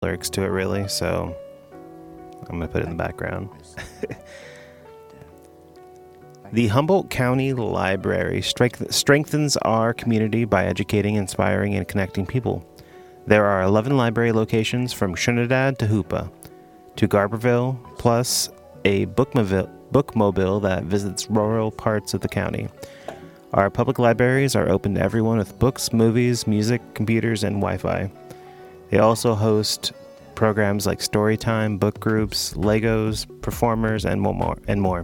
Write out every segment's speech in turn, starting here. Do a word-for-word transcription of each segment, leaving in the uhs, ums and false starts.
lyrics to it really, so I'm going to put it in the background. The Humboldt County Library strength- strengthens our community by educating, inspiring, and connecting people. There are eleven library locations from Trinidad to Hoopa to Garberville, plus a bookmobile, bookmobile that visits rural parts of the county. Our public libraries are open to everyone with books, movies, music, computers, and Wi-Fi. They also host programs like story time, book groups, Legos, performers, and more. And more.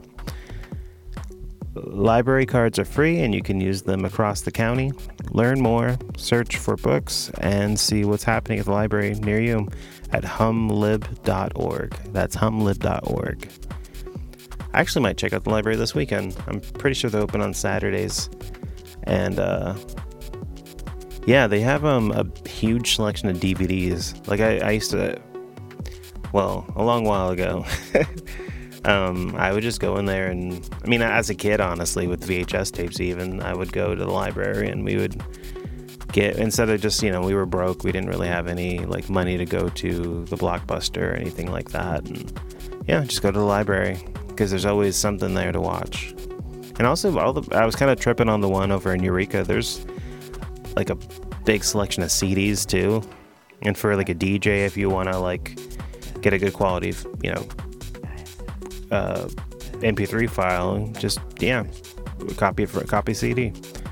Library cards are free and you can use them across the county. Learn more, search for books, and see what's happening at the library near you at humlib dot org. That's humlib dot org. I actually might check out the library this weekend. I'm pretty sure they're open on Saturdays. And uh, yeah, they have um, a huge selection of D V Ds. Like I, I used to, well, a long while ago. Um, I would just go in there and, I mean, as a kid, honestly, with V H S tapes even, I would go to the library and we would get, instead of just, you know, we were broke, we didn't really have any, like, money to go to the Blockbuster or anything like that. And, yeah, just go to the library, because there's always something there to watch. And also, all the, I was kind of tripping on the one over in Eureka. There's, like, a big selection of C Ds, too. And for, like, a D J, if you want to, like, get a good quality, you know, uh M P three file, just yeah copy it for a copy C D.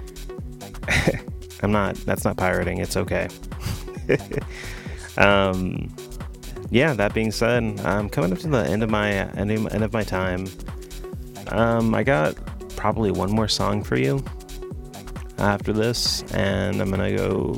I'm not that's not pirating, it's okay. um yeah that being said, I'm coming up to the end of my end of, end of my time. um I got probably one more song for you after this, and I'm gonna go.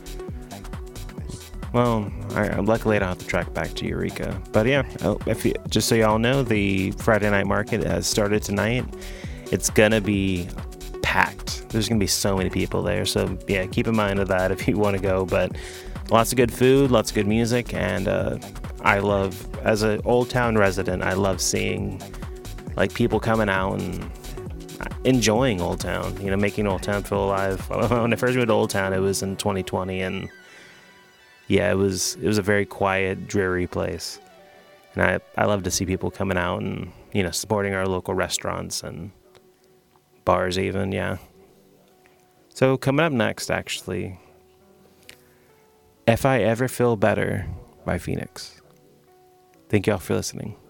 Well, I, luckily I don't have to track back to Eureka. But yeah, oh, if you, just so y'all know, the Friday Night Market has started tonight. It's gonna be packed. There's gonna be so many people there. So yeah, keep in mind of that if you want to go. But lots of good food, lots of good music, and uh, I love, as an Old Town resident, I love seeing like people coming out and enjoying Old Town. You know, making Old Town feel alive. When I first moved to Old Town, it was in twenty twenty, and yeah, it was it was a very quiet, dreary place. And I, I love to see people coming out and, you know, supporting our local restaurants and bars even, yeah. So coming up next, actually, If I Ever Feel Better by Phoenix. Thank y'all for listening.